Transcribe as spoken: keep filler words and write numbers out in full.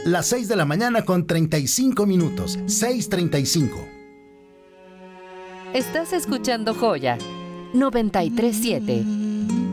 Las seis de la mañana con treinta y cinco minutos. seis treinta y cinco. Estás escuchando Joya noventa y tres punto siete.